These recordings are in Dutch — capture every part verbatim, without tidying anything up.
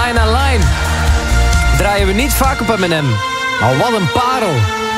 Align, Align. Draaien we niet vaak op M en M. Maar wat een parel.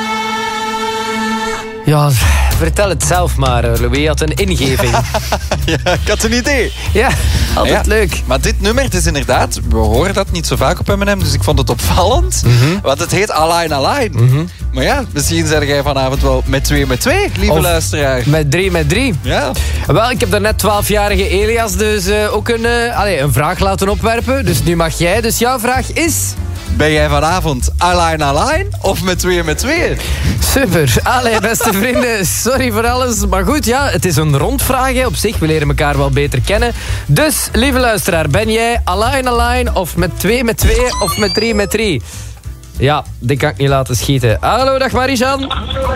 Ja, vertel het zelf maar. Louis had een ingeving. Ja, ik had een idee. Ja, altijd ja, leuk. Maar dit nummer, het is inderdaad... We horen dat niet zo vaak op M en M, dus ik vond het opvallend. Mm-hmm. Want het heet Align, Align. Mm-hmm. Maar ja, misschien zeg jij vanavond wel met twee met twee, lieve of luisteraar. Met drie met drie. Ja. Wel, ik heb daarnet twaalfjarige Elias dus uh, ook een, uh, allez, een vraag laten opwerpen. Dus nu mag jij. Dus jouw vraag is... Ben jij vanavond Align, Align of met twee met twee? Super. Allee, beste vrienden, sorry voor alles. Maar goed, ja, het is een rondvraag hè. Op zich. We leren elkaar wel beter kennen. Dus, lieve luisteraar, ben jij Align, Align of met twee met twee of met drie met drie? Ja, dit kan ik niet laten schieten. Hallo, dag Marijan.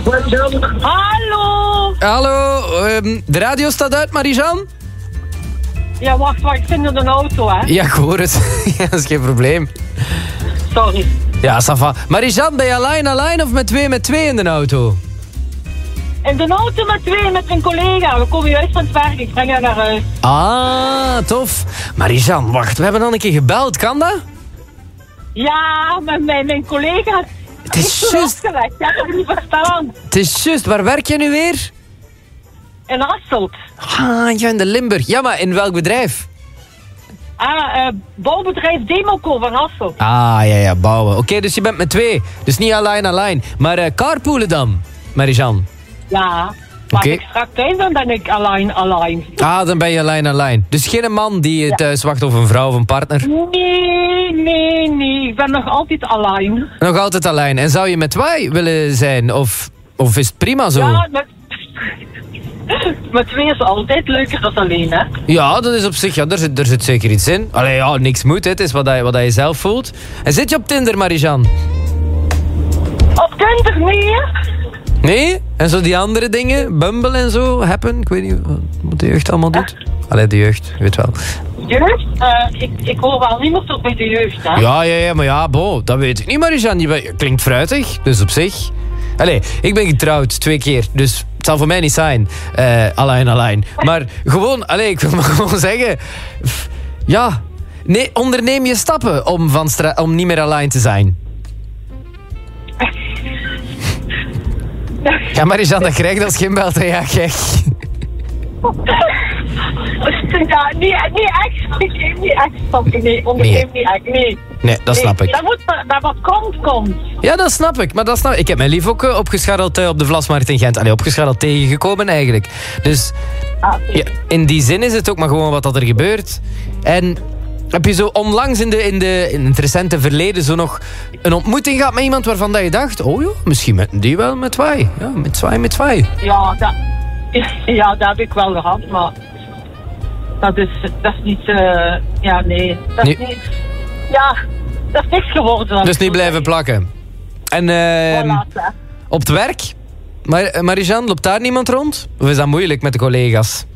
Hallo. Hallo, um, de radio staat uit, Marijan? Ja, wacht, wacht, ik zit in een auto, hè. Ja, ik hoor het. Ja, dat is geen probleem. Sorry. Ja, ça va. Marijan, ben je Align, Align of met twee met twee in de auto? In de auto met twee, met een collega. We komen juist van het werk, ik breng haar naar huis. Ah, tof. Marijan, wacht, we hebben dan een keer gebeld, kan dat? Ja, met mijn, mijn collega. Het is juist. Ik heb het niet verstaan. Het is juist, waar werk je nu weer? In Hasselt. Ah, ja, in de Limburg. Ja, maar in welk bedrijf? Ah, uh, bouwbedrijf Democo van Hasselt. Ah, ja, ja, bouwen. Oké, okay, dus je bent met twee. Dus niet Align, Align. Maar uh, carpoolen dan, Marijan? Ja. Maar okay. als ik straks thuis ben, ben ik Align, Align. Ah, dan ben je Align, Align. Dus geen man die ja. thuis wacht op een vrouw of een partner? Nee, nee, nee. Ik ben nog altijd Align. Nog altijd Align. En zou je met wij willen zijn? Of, of is het prima zo? Ja, met... Met twee is altijd leuker dan alleen, hè? Ja, dat is op zich, ja, daar zit, daar zit zeker iets in. Allee, ja, niks moet, hè. Het is wat je, wat je zelf voelt. En zit je op Tinder, Marijan? Op Tinder, nee. Nee? En zo die andere dingen? Bumble en zo? Happen? Ik weet niet wat de jeugd allemaal doet. Allee, de jeugd, je weet wel. Jeugd? Uh, ik, ik hoor wel niet meer tot bij de jeugd, hè? Ja, ja, ja, maar ja, bo, dat weet ik niet, Marijan. Je, je klinkt fruitig, dus op zich... Allee, ik ben getrouwd twee keer, dus het zal voor mij niet zijn. Uh, Align, Align. Maar gewoon, allee, ik wil maar gewoon zeggen... Ja, nee, onderneem je stappen om, van stra- om niet meer Align te zijn. Ja, Marijan, dat krijg je als geen belt. Ja, gek. Ja, nee, nee, echt. Nee, echt stappen. Nee, onderneem nee. niet echt, nee. Nee, dat nee, snap ik. Dat moet, dat wat komt, komt. Ja, dat snap ik. Maar dat snap ik. Ik heb mijn lief ook uh, opgescharreld uh, op de Vlasmarkt in Gent. Allee, opgescharreld tegengekomen eigenlijk. Dus ah, ja, in die zin is het ook maar gewoon wat dat er gebeurt. En heb je zo onlangs in, de, in, de, in het recente verleden zo nog een ontmoeting gehad met iemand waarvan dat je dacht... Oh ja, misschien met die wel met wij. Ja, met zwaai, met zwaai. Ja, dat, ja, dat heb ik wel gehad, maar... Dat is, dat is niet... Uh, ja, nee. Dat is nee. niet... Ja, dat is niks geworden. Dus niet blijven plakken. En uh, voilà, op het werk? Mar- Marijan, loopt daar niemand rond? Of is dat moeilijk met de collega's?